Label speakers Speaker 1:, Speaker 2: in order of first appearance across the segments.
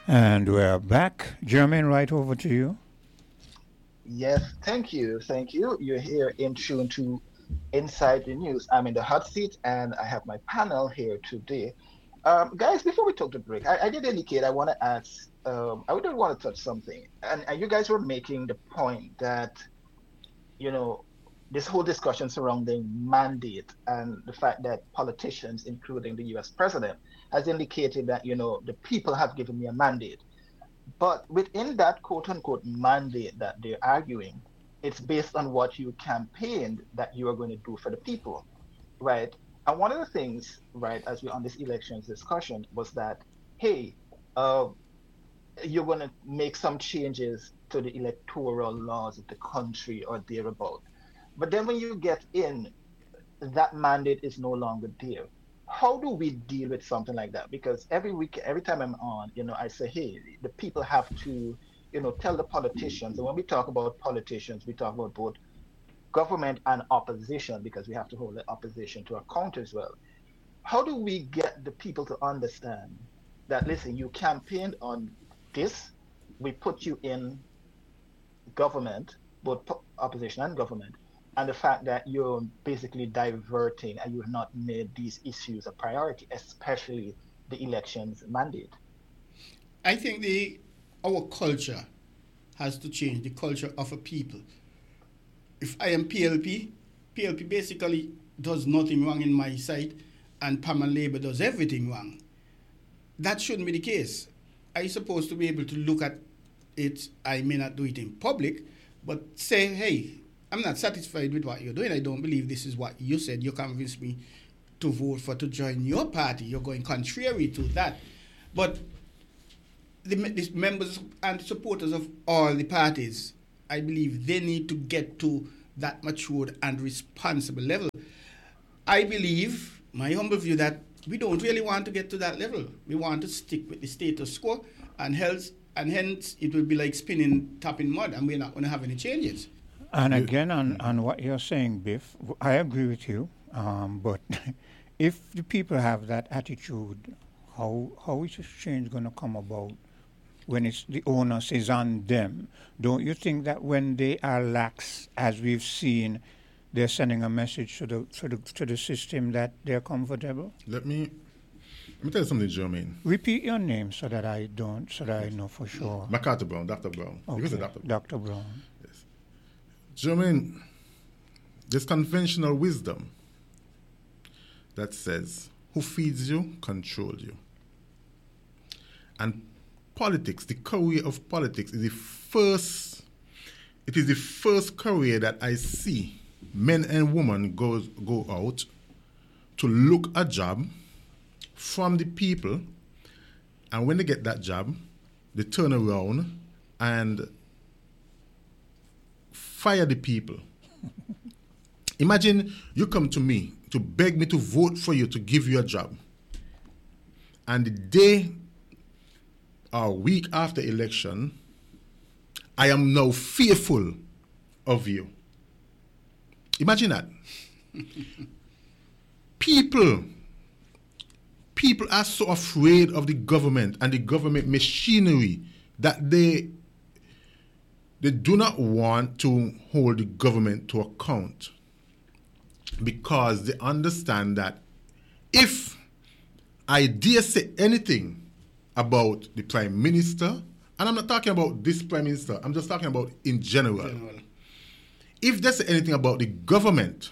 Speaker 1: And we're back. Jermaine, right over to you.
Speaker 2: Yes, thank you. Thank you. You're here in tune to Inside the News. I'm in the hot seat and I have my panel here today. Guys, before we took the break, I did indicate I want to ask, I would want to touch something. And you guys were making the point that, you know, this whole discussion surrounding mandate and the fact that politicians, including the US president, has indicated that, the people have given me a mandate. But within that quote unquote mandate that they're arguing, it's based on what you campaigned that you are going to do for the people, right? And one of the things, right, as we're on this elections discussion was that, hey, uh, you're going to make some changes to the electoral laws of the country or thereabout. But then when you get in, that mandate is no longer there. How do we deal with something like that? Because every week, every time I'm on, I say, hey, the people have to, tell the politicians. And when we talk about politicians, we talk about both government and opposition because we have to hold the opposition to account as well. How do we get the people to understand that, listen, you campaigned on this, we put you in government, both opposition and government, and the fact that you're basically diverting and you have not made these issues a priority, especially the elections mandate.
Speaker 3: I think the our culture has to change, the culture of a people. If I am PLP basically does nothing wrong in my sight, and Pam and Labour does everything wrong. That shouldn't be the case. I'm supposed to be able to look at it. I may not do it in public, but say, hey, I'm not satisfied with what you're doing. I don't believe this is what you said. You convinced me to vote to join your party. You're going contrary to that. But the members and supporters of all the parties, I believe they need to get to that matured and responsible level. I believe, my humble view, that we don't really want to get to that level. We want to stick with the status quo, and hence it will be like spinning top in mud, and we're not going to have any changes.
Speaker 1: And again, on what you're saying, Biff, I agree with you. But if the people have that attitude, how is this change going to come about when it's the onus is on them? Don't you think that when they are lax, as we've seen, they're sending a message to the system that they're comfortable?
Speaker 4: Let me tell you something, Jermaine.
Speaker 1: Repeat your name so that I know for sure.
Speaker 4: MacArthur Brown, Dr. Brown.
Speaker 1: Okay.
Speaker 4: You can say Dr. Brown.
Speaker 1: Dr. Brown.
Speaker 4: Yes. Jermaine, there's conventional wisdom that says, who feeds you, controls you. And politics, the career of politics is the first career that I see men and women go out to look a job from the people, and when they get that job, they turn around and fire the people. Imagine you come to me to beg me to vote for you to give you a job, and the day or week after election, I am now fearful of you. Imagine that. People are so afraid of the government and the government machinery that they do not want to hold the government to account, because they understand that if I dare say anything about the Prime Minister, and I'm not talking about this Prime Minister, I'm just talking about in general. If they say anything about the government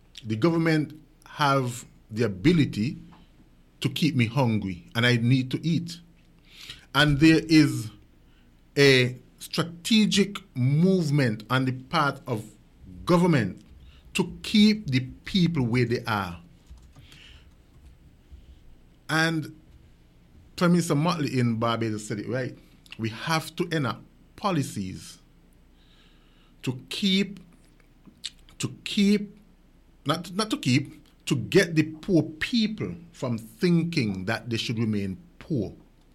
Speaker 4: have the ability to keep me hungry, and I need to eat. And there is a strategic movement on the part of government to keep the people where they are. And Prime Minister Motley in Barbados said it right. We have to enact policies to get the poor people from thinking that they should remain poor.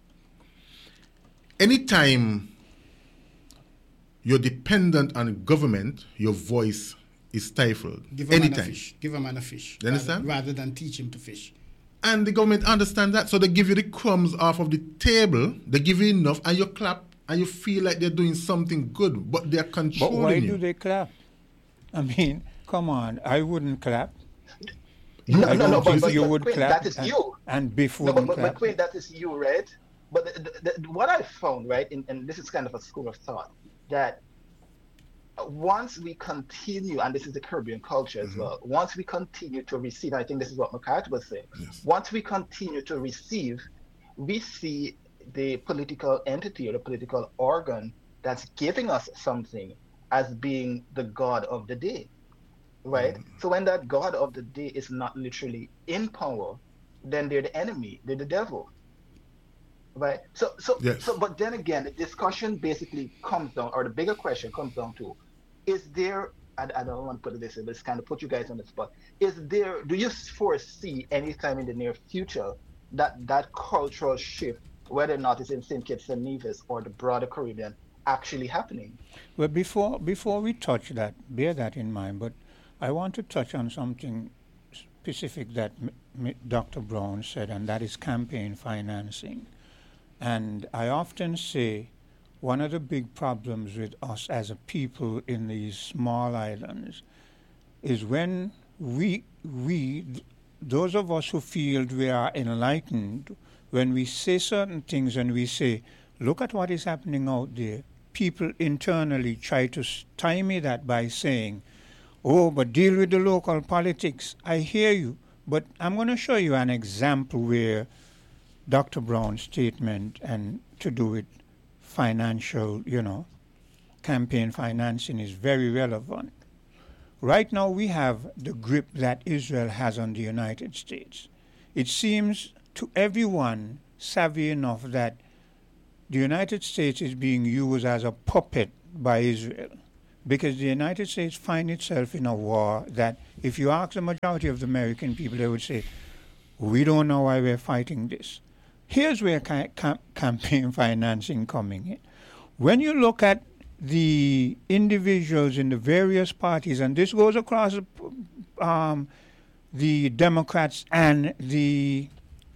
Speaker 4: Anytime you're dependent on government, your voice is stifled.
Speaker 3: Give a man a fish.
Speaker 4: You understand?
Speaker 3: Rather than teach him to fish.
Speaker 4: And the government understand that, so they give you the crumbs off of the table, they give you enough, and you clap, and you feel like they're doing something good, but they're controlling
Speaker 1: But why
Speaker 4: you.
Speaker 1: do they clap? I mean, come on, I wouldn't clap.
Speaker 2: No,
Speaker 1: I
Speaker 2: no, no,
Speaker 1: don't think
Speaker 2: but
Speaker 1: you would
Speaker 2: Quinn,
Speaker 1: clap.
Speaker 2: that is you.
Speaker 1: And Biff
Speaker 2: No,
Speaker 1: wouldn't
Speaker 2: but
Speaker 1: clap.
Speaker 2: Quinn, that is you, right? But what I found, right, and this is kind of a school of thought, that once we continue, and this is the Caribbean culture as well, once we continue to receive, I think this is what MacArthur was saying, once we continue to receive, we see the political entity or the political organ that's giving us something as being the god of the day, right? So when that god of the day is not literally in power, then they're the enemy, they're the devil. Right. So, but then again, the discussion basically comes down, or the bigger question comes down to, is there? I don't want to put it this way, but it's kind of put you guys on the spot. Do you foresee anytime in the near future that cultural shift, whether or not it's in St. Kitts and Nevis or the broader Caribbean, actually happening?
Speaker 1: Well, before we touch that, bear that in mind. But I want to touch on something specific that Dr. Brown said, and that is campaign financing. And I often say one of the big problems with us as a people in these small islands is when we those of us who feel we are enlightened, when we say certain things and we say, look at what is happening out there, people internally try to stymie that by saying, oh, but deal with the local politics. I hear you, but I'm going to show you an example where Dr. Brown's statement and to do with financial, campaign financing is very relevant. Right now we have the grip that Israel has on the United States. It seems to everyone savvy enough that the United States is being used as a puppet by Israel, because the United States finds itself in a war that if you ask the majority of the American people, they would say, we don't know why we're fighting this. Here's where campaign financing coming in. When you look at the individuals in the various parties, and this goes across the Democrats and the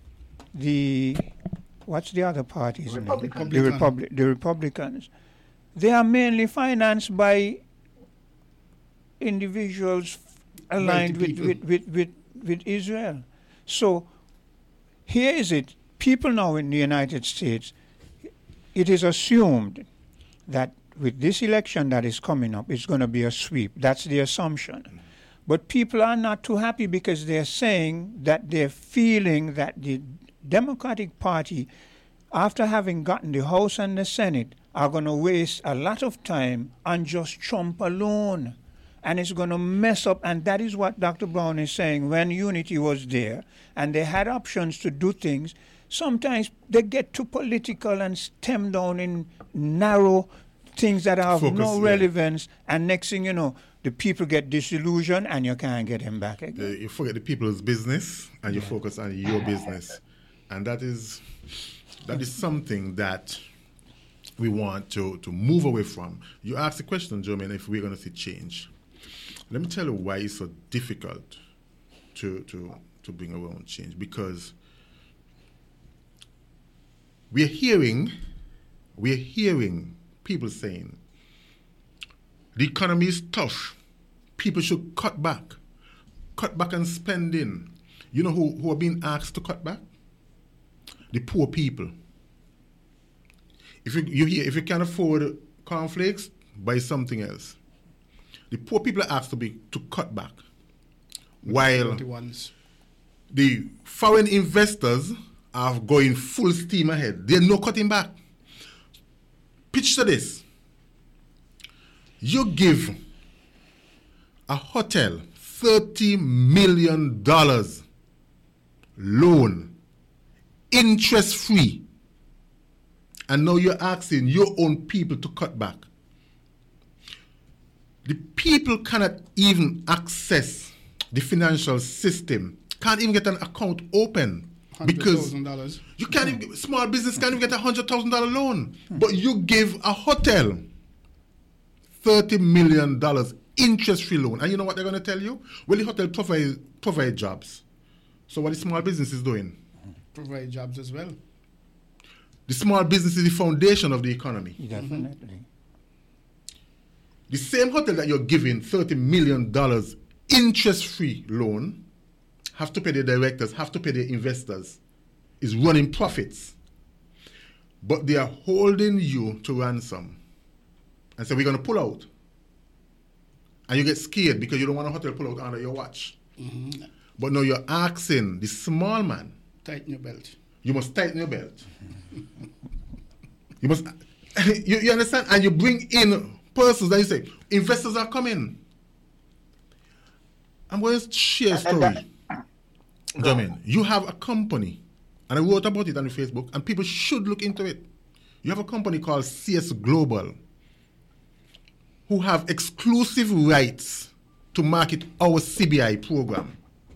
Speaker 1: what's the other parties? The Republicans. They are mainly financed by individuals aligned with Israel. So here is it. People now in the United States, it is assumed that with this election that is coming up, it's going to be a sweep. That's the assumption. But people are not too happy because they're saying that they're feeling that the Democratic Party, after having gotten the House and the Senate, are going to waste a lot of time on just Trump alone. And it's going to mess up. And that is what Dr. Brown is saying. When unity was there and they had options to do things, sometimes they get too political and stem down in narrow things that have no relevance. And next thing you know, the people get disillusioned and you can't get them back again.
Speaker 4: You forget the people's business and you focus on your business. And that is something that we want to move away from. You asked the question, Jermaine, if we're going to see change. Let me tell you why it's so difficult to bring around change. Because we're hearing people saying the economy is tough. People should cut back on spending. You know who are being asked to cut back? The poor people. If you can't afford cornflakes, buy something else. The poor people are asked to cut back, while the foreign investors are going full steam ahead. There's no cutting back. Picture this. You give a hotel $30 million loan, interest-free, and now you're asking your own people to cut back. The people cannot even access the financial system, can't even get an account open because you can't even, small business can't even get $100,000 loan. But you give a hotel $30 million interest-free loan, and you know what they're going to tell you? Well, the hotel provide jobs. So what the small business is doing?
Speaker 3: Provide jobs as well.
Speaker 4: The small business is the foundation of the economy.
Speaker 1: Definitely.
Speaker 4: The same hotel that you're giving $30 million interest-free loan, have to pay the directors, have to pay the investors, is running profits. But they are holding you to ransom and say, we're going to pull out. And you get scared because you don't want a hotel pull out under your watch.
Speaker 3: Mm-hmm.
Speaker 4: But now you're asking the small man,
Speaker 3: Tighten your belt.
Speaker 4: you must tighten your belt. You must, you understand? And you bring in persons that you say, investors are coming. I'm going to share a story. Jamin, you have a company, and I wrote about it on Facebook, and people should look into it. You have a company called CS Global, who have exclusive rights to market our CBI program.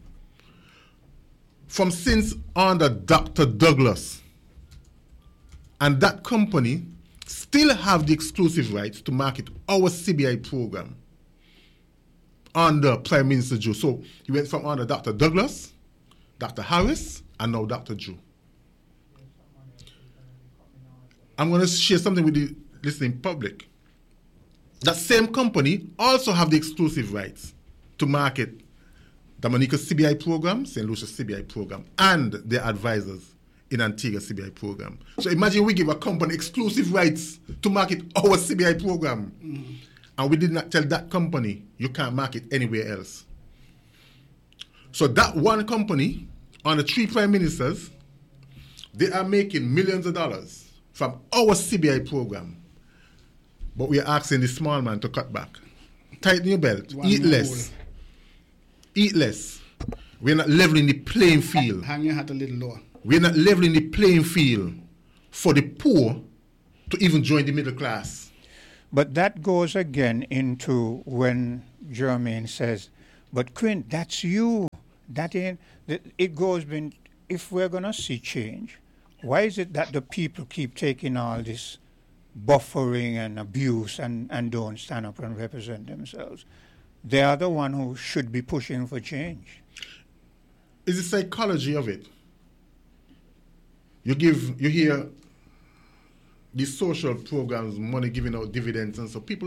Speaker 4: From since under Dr. Douglas. And that company still have the exclusive rights to market our CBI program under Prime Minister Joe. So he went from under Dr. Douglas, Dr. Harris, and now Dr. Joe. I'm going to share something with the listening public. That same company also have the exclusive rights to market the Monica CBI program, St. Lucia CBI program, and their advisors in Antigua CBI program. So imagine we give a company exclusive rights to market our CBI program. Mm-hmm. And we did not tell that company, you can't market anywhere else. So that one company, on the 3 prime ministers, they are making millions of dollars from our CBI program. But we are asking the small man to cut back. Tighten your belt, eat less. Eat less. We're not leveling the playing field.
Speaker 3: Hang your hat a little lower.
Speaker 4: We're not leveling the playing field for the poor to even join the middle class.
Speaker 1: But that goes again into when Jermaine says, but Quint, that's you. That ain't, it goes in, if we're going to see change, why is it that the people keep taking all this buffering and abuse and don't stand up and represent themselves? They are the one who should be pushing for change.
Speaker 4: It's the psychology of it. You hear these social programs, money giving out dividends, and so people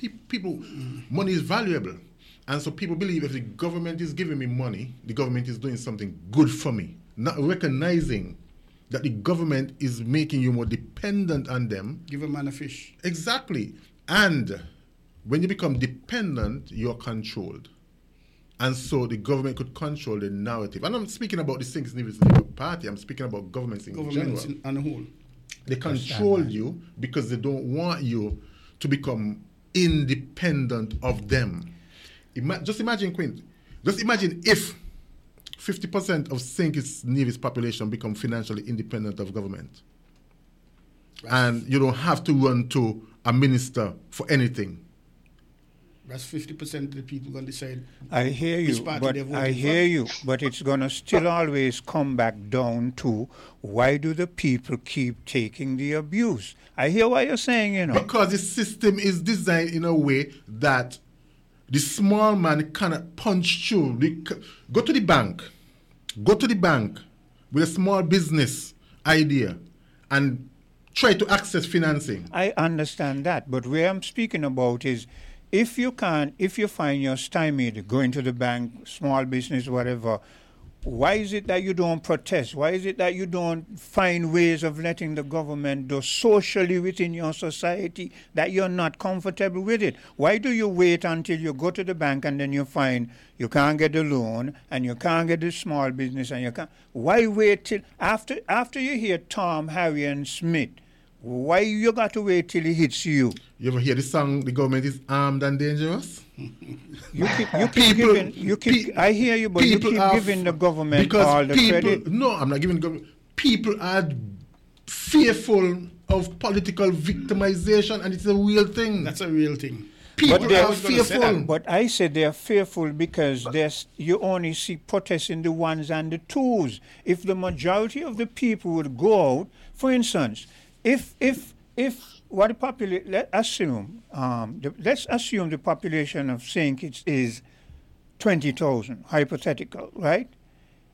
Speaker 4: money is valuable. And so people believe if the government is giving me money, the government is doing something good for me, not recognizing that the government is making you more dependent on them.
Speaker 3: Give a man a fish.
Speaker 4: Exactly. And when you become dependent, you're controlled. And so the government could control the narrative. And I'm speaking about the St. Nevis Party. I'm speaking about governments in general.
Speaker 3: On the whole.
Speaker 4: They control you because they don't want you to become independent of them. Just imagine, Quint. Just imagine if 50% of St. Nevis population become financially independent of government. Right. And you don't have to run to a minister for anything.
Speaker 3: That's 50% of the people going to decide.
Speaker 1: I hear you, but it's going to still always come back down to why do the people keep taking the abuse? I hear what you're saying, you know.
Speaker 4: Because the system is designed in a way that the small man cannot punch through. Go to the bank with a small business idea and try to access financing.
Speaker 1: I understand that, but where I'm speaking about is if you find you're stymied going to the bank, small business, whatever, why is it that you don't protest? Why is it that you don't find ways of letting the government do socially within your society that you're not comfortable with it? Why do you wait until you go to the bank and then you find you can't get the loan and you can't get the small business and you can't? Why wait till after you hear Tom, Harry, and Smith? Why you got to wait till it hits you?
Speaker 4: You ever hear the song, The Government is Armed and Dangerous?
Speaker 1: I hear you, but you keep giving the government all the credit.
Speaker 4: No, I'm not giving the government. People are fearful of political victimization, and it's a real thing.
Speaker 3: That's a real thing.
Speaker 4: People are fearful.
Speaker 1: But I said they're fearful because you only see protests in the ones and the twos. If the majority of the people would go out, for instance, if what the population, let's assume the population of St. Kitts is 20,000, hypothetical, right?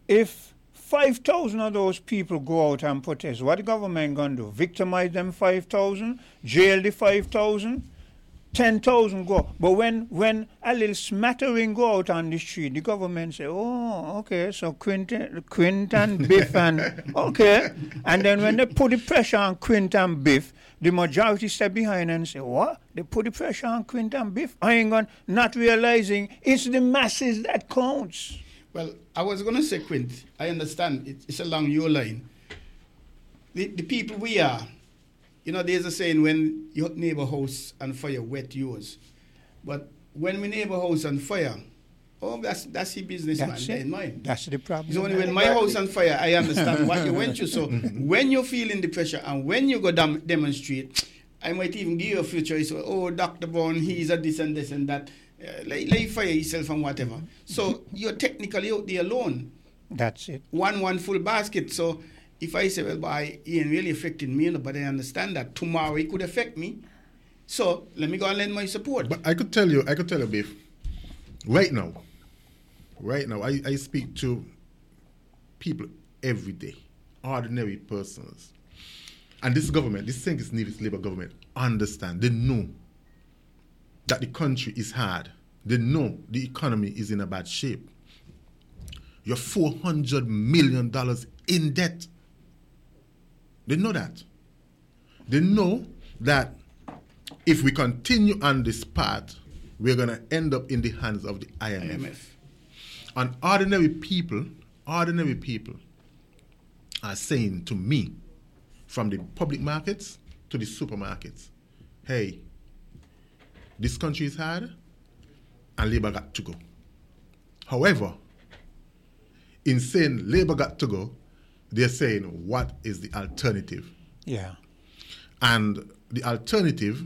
Speaker 1: if 5,000 of those people go out and protest, what the government going to do? Victimize them 5,000? Jail the 5,000? 10,000 go. But when a little smattering go out on the street, the government say, oh, okay, so Quint and Biff and, okay. And then when they put the pressure on Quint and Biff, the majority step behind and say, what? They put the pressure on Quint and Biff? I ain't gonna, not realizing it's the masses that counts.
Speaker 3: Well, I was going to say, Quint, I understand it's along your line. The people we are, you know, there's a saying, when your neighbor house on fire, wet yours. But when we neighbor house on fire, oh, that's the business,
Speaker 1: That's
Speaker 3: man,
Speaker 1: it.
Speaker 3: in mind.
Speaker 1: That's the problem.
Speaker 3: It's only when my house on fire, I understand what you went through. So when you're feeling the pressure and when you go demonstrate, I might even give you a few choice. Oh, Dr. Brown, he's a this and this and that. Let you fire yourself and whatever. So you're technically out there alone.
Speaker 1: That's it.
Speaker 3: One full basket. So if I say, well, boy, he ain't really affecting me, but I understand that tomorrow it could affect me. So let me go and lend my support.
Speaker 4: But I could tell you, Biff, right now, I speak to people every day, ordinary persons. And this government, this thing is needed, Labour government, understand, they know that the country is hard. They know the economy is in a bad shape. You're $400 million in debt. They know that. They know that if we continue on this path, we're going to end up in the hands of the IMF. And ordinary people are saying to me, from the public markets to the supermarkets, hey, this country is hard and Labour got to go. However, in saying Labour got to go, they're saying, what is the alternative?
Speaker 1: Yeah.
Speaker 4: And the alternative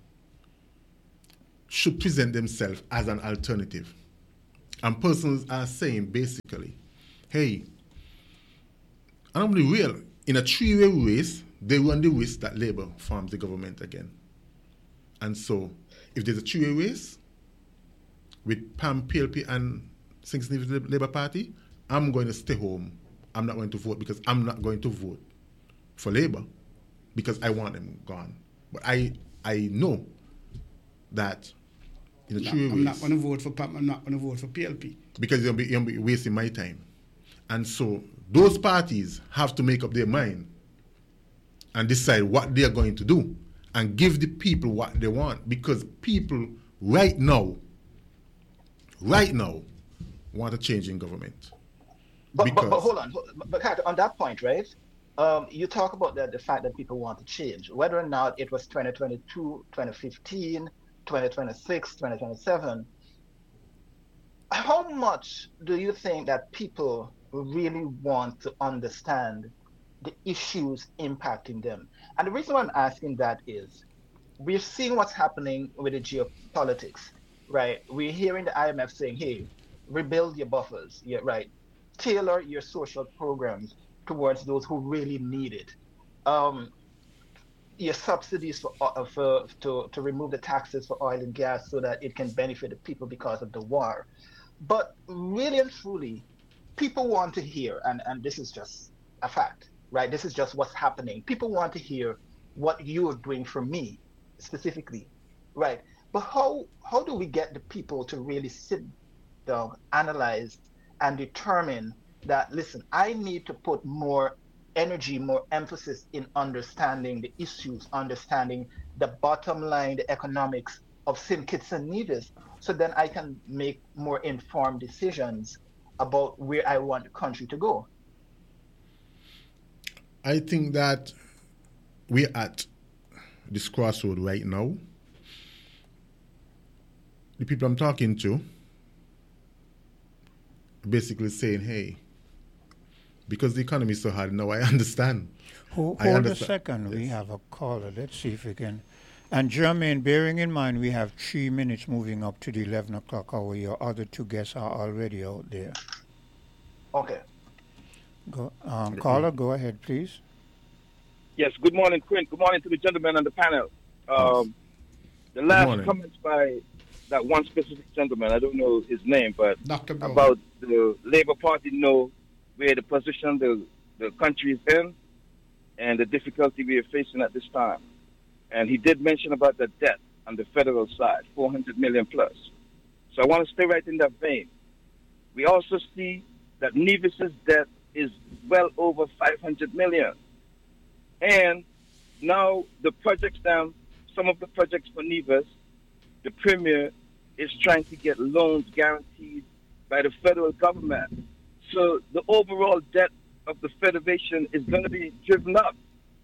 Speaker 4: should present themselves as an alternative. And persons are saying basically, hey, and I'm going to be real, in a three-way race, they run the risk that Labour forms the government again. And so, if there's a three-way race with Pam, PLP, and St. Stephen's Labour Party, I'm going to stay home. I'm not going to vote because I'm not going to vote for Labour because I want them gone. But I know that in the three-way race...
Speaker 3: I'm not going to vote for Pam, I'm not going to vote for PLP.
Speaker 4: Because you'll be wasting my time. And so, those parties have to make up their mind and decide what they're going to do and give the people what they want, because people right now want a change in government.
Speaker 2: But hold on, but on that point, right? You talk about the fact that people want to change, whether or not it was 2022, 2015, 2026, 2027. How much do you think that people really want to understand the issues impacting them? And the reason why I'm asking that is we're seeing what's happening with the geopolitics, right? We're hearing the IMF saying, hey, rebuild your buffers, yeah, right? Tailor your social programs towards those who really need it. Your subsidies to remove the taxes for oil and gas so that it can benefit the people because of the war. But really and truly, people want to hear, and this is just a fact, right? This is just what's happening. People want to hear what you are doing for me specifically, right? But how do we get the people to really sit down, analyze, and determine that, listen, I need to put more energy, more emphasis in understanding the issues, understanding the bottom line, the economics of St. Kitts and Nevis, so then I can make more informed decisions about where I want the country to go?
Speaker 4: I think that we're at this crossroad right now. The people I'm talking to are basically saying, hey, because the economy is so hard now, I understand.
Speaker 1: Hold a second. Yes. We have a caller. Let's see if we can. And Jermaine, bearing in mind we have 3 minutes moving up to the 11 o'clock hour, your other two guests are already out there.
Speaker 2: Okay.
Speaker 1: Caller, go ahead, please.
Speaker 5: Yes, good morning, Quint. Good morning to the gentlemen on the panel. The last comments by that one specific gentleman, I don't know his name, but
Speaker 3: Dr.
Speaker 5: about the Labour Party no where the position the country is in and the difficulty we are facing at this time. And he did mention about the debt on the federal side, 400 million plus. So I want to stay right in that vein. We also see that Nevis's debt is well over 500 million. And now the projects down, some of the projects for Nevis, the Premier is trying to get loans guaranteed by the federal government. So the overall debt of the Federation is going to be driven up.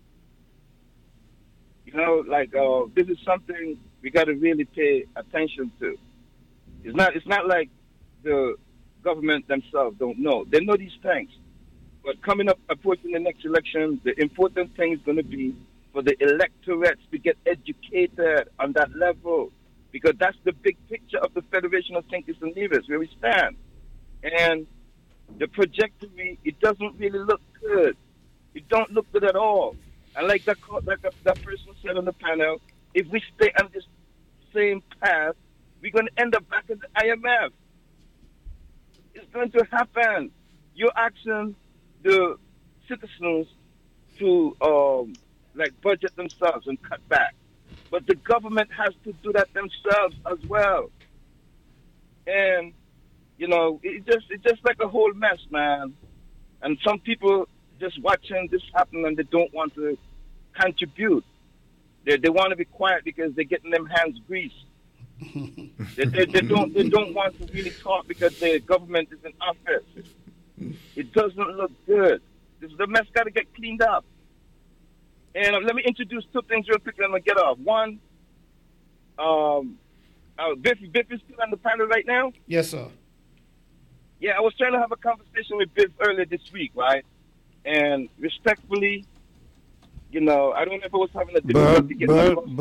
Speaker 5: You know, like this is something we got to really pay attention to. It's not like the government themselves don't know. They know these things. But coming up, approaching the next election, the important thing is going to be for the electorates to get educated on that level, because that's the big picture of the Federation of St. Kitts and Nevis, where we stand. And the trajectory, it doesn't really look good. It don't look good at all. And like that person said on the panel, if we stay on this same path, we're going to end up back in the IMF. It's going to happen. You're asking the citizens to budget themselves and cut back. But the government has to do that themselves as well. And, you know, it's just like a whole mess, man. And some people just watching this happen and they don't want to contribute. They want to be quiet because they're getting them hands greased. they don't want to really talk because the government is in office. It doesn't look good. The mess got to get cleaned up. And let me introduce two things real quickly and I'm going to get off. One, Biff is still on the panel right now?
Speaker 3: Yes, sir.
Speaker 5: Yeah, I was trying to have a conversation with Biff earlier this week, right? And respectfully, you know, I don't know if I was having a difficulty getting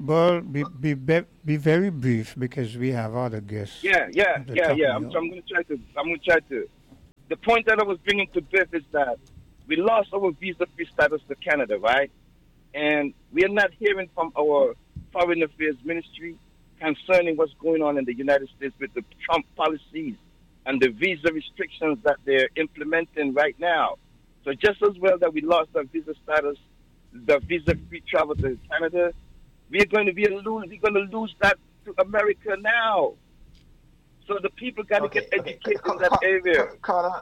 Speaker 1: be very brief because we have other guests.
Speaker 5: Yeah. I'm going to try to. The point that I was bringing to Biff is that we lost our visa-free status to Canada, right? And we are not hearing from our Foreign Affairs Ministry concerning what's going on in the United States with the Trump policies and the visa restrictions that they're implementing right now. So just as well that we lost our visa status, the visa-free travel to Canada, we're going to lose that to America now. So the people got to get educated in that area.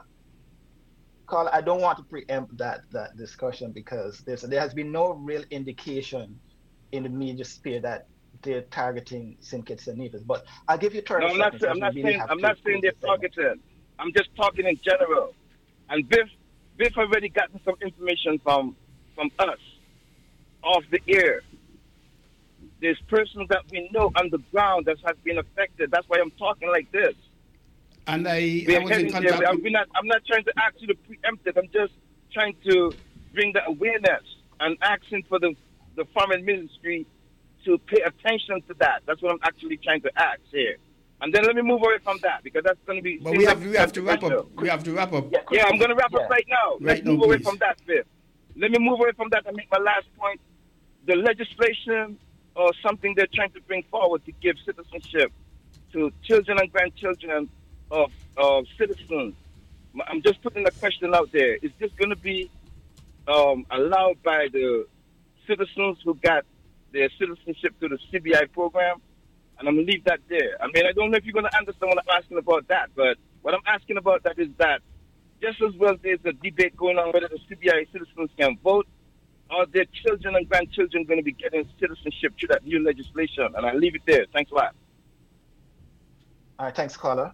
Speaker 2: Carla, I don't want to preempt that discussion because there has been no real indication in the media sphere that they're targeting St. Kitts and Nevis. But I'll give you 30 seconds.
Speaker 5: I'm not saying they're targeting. I'm just talking in general. And Biff already gotten some information from us off the air. There's persons that we know on the ground that has been affected. That's why I'm talking like this.
Speaker 3: And I was in contact.
Speaker 5: I'm not trying to ask you to preempt it. I'm just trying to bring the awareness and asking for the Foreign Ministry to pay attention to that. That's what I'm actually trying to ask here. And then let me move away from that because that's going to be.
Speaker 3: But we have to wrap up. We have to wrap up.
Speaker 5: Yeah, I'm going to wrap up right now. Let's move away from that bit. Let me move away from that and make my last point. The legislation or something they're trying to bring forward to give citizenship to children and grandchildren of citizens. I'm just putting a question out there. Is this going to be allowed by the citizens who got their citizenship through the CBI program? And I'm going to leave that there. I mean, I don't know if you're going to understand what I'm asking about that, but what I'm asking about that is that just as well there's a debate going on whether the CBI citizens can vote, or their children and grandchildren going to be getting citizenship through that new legislation. And I'll leave it there. Thanks a lot.
Speaker 2: All right, thanks, caller.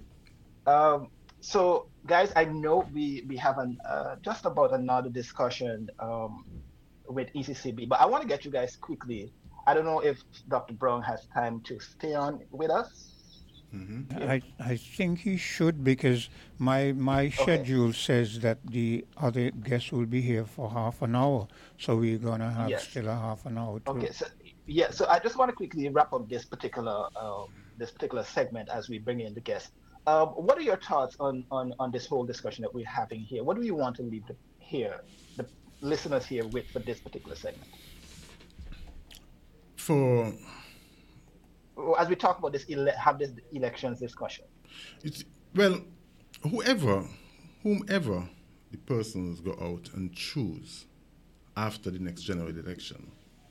Speaker 2: So, guys, I know we have just about another discussion with ECCB, but I want to get you guys quickly. I don't know if Dr. Brown has time to stay on with us.
Speaker 1: Mm-hmm. I think he should because my schedule says that the other guests will be here for half an hour, so we're gonna have still a half an hour.
Speaker 2: Okay, so I just want to quickly wrap up this particular segment as we bring in the guests. What are your thoughts on this whole discussion that we're having here? What do you want to leave the listeners here with for this particular segment? As we talk about this, have this elections discussion.
Speaker 4: Whomever the persons go out and choose after the next general election,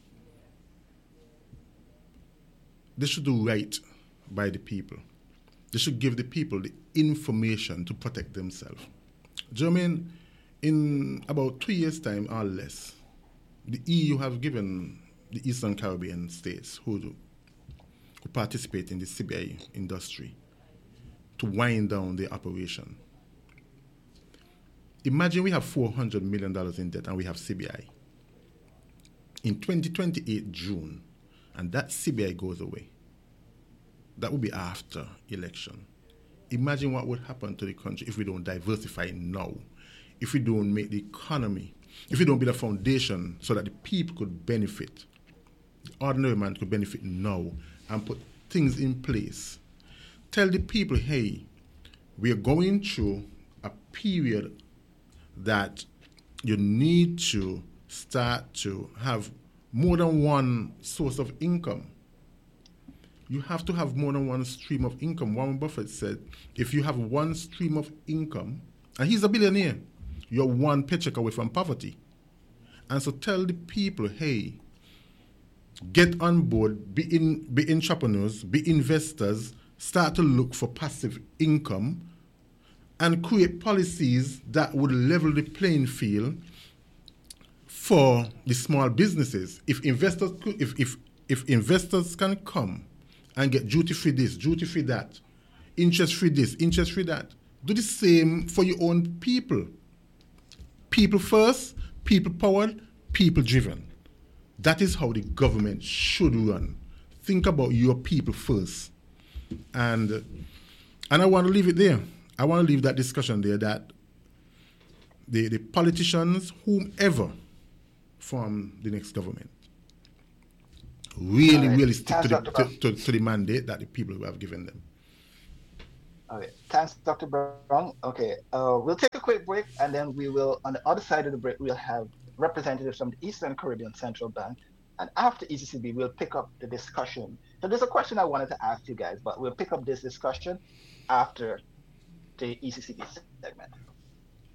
Speaker 4: they should do right by the people. They should give the people the information to protect themselves. Do you know what I mean? In about 2 years' time or less, the EU have given the Eastern Caribbean states who participate in the CBI industry to wind down their operation. Imagine we have $400 million in debt and we have CBI. In 2028 June, and that CBI goes away. That will be after election. Imagine what would happen to the country if we don't diversify now, if we don't make the economy, if we don't build a foundation so that the people could benefit, the ordinary man could benefit now, and put things in place. Tell the people, hey, we are going through a period that you need to start to have more than one source of income. You have to have more than one stream of income. Warren Buffett said, if you have one stream of income, and he's a billionaire, you're one paycheck away from poverty. And so tell the people, hey, get on board, be entrepreneurs, be investors, start to look for passive income, and create policies that would level the playing field for the small businesses. If investors can come and get duty-free this, duty-free that, interest-free this, interest-free that, do the same for your own people. People first, people-powered, people-driven. That is how the government should run. Think about your people first. And I want to leave it there. I want to leave that discussion there, that the politicians, whomever form the next government, really stick to the mandate that the people have given them.
Speaker 2: Okay, thanks, Dr. Brown. Okay, we'll take a quick break, and then we will, on the other side of the break, we'll have representatives from the Eastern Caribbean Central Bank, and after ECCB, we'll pick up the discussion. So there's a question I wanted to ask you guys, but we'll pick up this discussion after the ECCB segment.